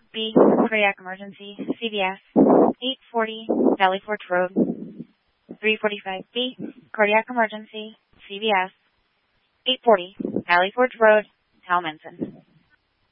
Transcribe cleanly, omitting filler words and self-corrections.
B, cardiac emergency, CVS, 840 Valley Forge Road, 345B, cardiac emergency, CVS, 840 Valley Forge Road, Talmenton.